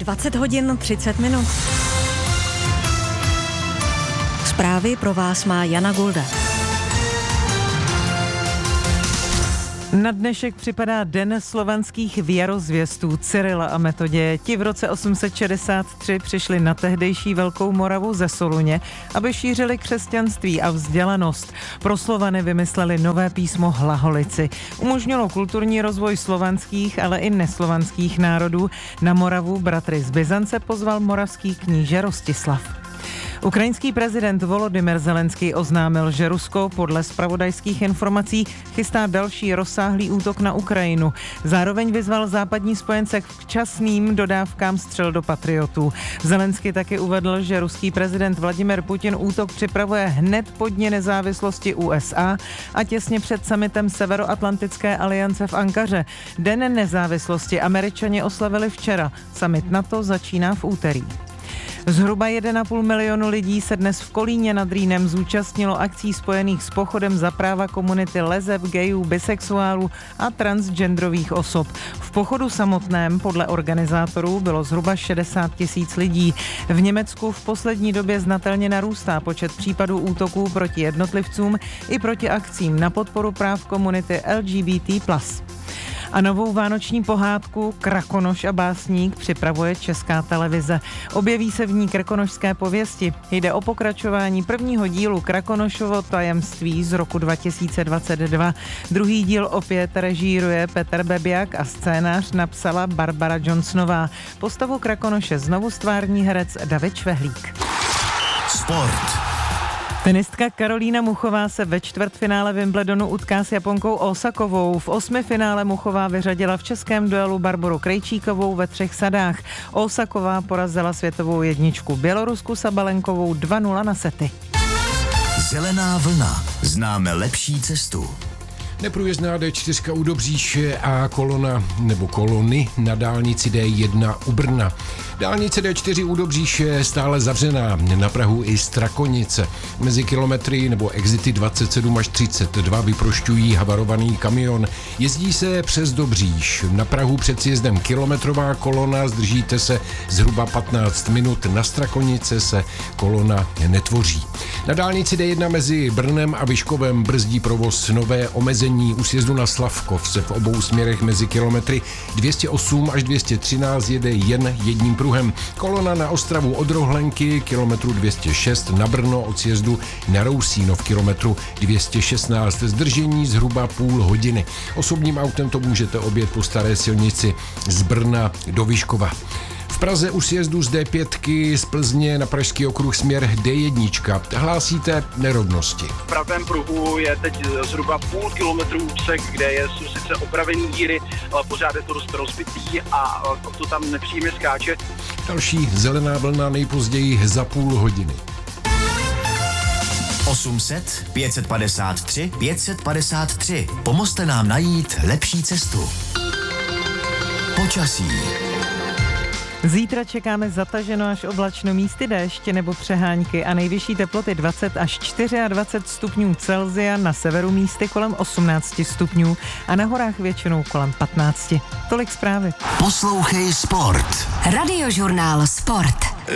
20 hodin 30 minut. Zprávy pro vás má Jana Gulda. Na dnešek připadá Den slovanských věrozvěstů Cyrila a Metoděje. Ti v roce 863 přišli na tehdejší Velkou Moravu ze Soluně, aby šířili křesťanství a vzdělanost. Pro Slovany vymysleli nové písmo hlaholici. Umožnilo kulturní rozvoj slovanských, ale i neslovanských národů. Na Moravu bratry z Byzance pozval moravský kníže Rostislav. Ukrajinský prezident Volodymyr Zelenský oznámil, že Rusko podle zpravodajských informací chystá další rozsáhlý útok na Ukrajinu. Zároveň vyzval západní spojence k včasným dodávkám střel do patriotů. Zelenský taky uvedl, že ruský prezident Vladimir Putin útok připravuje hned po dni nezávislosti USA a těsně před summitem Severoatlantické aliance v Ankaře. Den nezávislosti Američani oslavili včera. Summit NATO začíná v úterý. Zhruba 1,5 milionu lidí se dnes v Kolíně nad Rýnem zúčastnilo akcí spojených s pochodem za práva komunity leseb, gayů, bisexuálů a transgenderových osob. V pochodu samotném podle organizátorů bylo zhruba 60 000 lidí. V Německu v poslední době znatelně narůstá počet případů útoků proti jednotlivcům i proti akcím na podporu práv komunity LGBT+. A novou vánoční pohádku Krakonoš a básník připravuje Česká televize. Objeví se v ní krakonošské pověsti. Jde o pokračování prvního dílu Krakonošovo tajemství z roku 2022. Druhý díl opět režíruje Petr Bebiak a scénář napsala Barbara Johnsonová. Postavu Krakonoše znovu stvární herec David Švehlík. Sport. Tenistka Karolína Muchová se ve čtvrtfinále Wimbledonu utká s Japonkou Osakovou. V osmifinále Muchová vyřadila v českém duelu Barboru Krejčíkovou ve 3 sadách. Osaková porazila světovou jedničku Bělorusku Sabalenkovou 2-0 na sety. Zelená vlna. Známe lepší cestu. Neprůjezdná D4 u Dobříše a kolony na dálnici D1 u Brna. Dálnice D4 u Dobříše stále zavřená, na Prahu i Strakonice. Mezi kilometry nebo exity 27 až 32 vyprošťují havarovaný kamion. Jezdí se přes Dobříš. Na Prahu před sjezdem kilometrová kolona, zdržíte se zhruba 15 minut. Na Strakonice se kolona netvoří. Na dálnici D1 mezi Brnem a Vyškovem brzdí provoz nové omezení u sjezdu na Slavkov se v obou směrech mezi kilometry 208 až 213 jede jen jedním pruhem. Kolona na Ostravu od Rohlenky kilometru 206, na Brno od sjezdu na Rousínov kilometru 216. Zdržení zhruba půl hodiny. Osobním autem to můžete objet po staré silnici z Brna do Vyškova. V Praze u sjezdu z D5 z Plzně na Pražský okruh směr D1. Hlásíte nerovnosti. V pravém pruhu je teď zhruba půl kilometru úsek, kde jsou sice opravený díry, ale pořád je to dost rozbitý a to tam nepříjemně skáče. Další zelená vlna nejpozději za půl hodiny. 800 553 553. Pomozte nám najít lepší cestu. Počasí. Zítra čekáme zataženo až oblačno, místy déšť nebo přehánky a nejvyšší teploty 20 až 24 stupňů Celsia, na severu místy kolem 18 stupňů a na horách většinou kolem 15. Tolik zprávy. Poslouchej Sport. Radiožurnál Sport.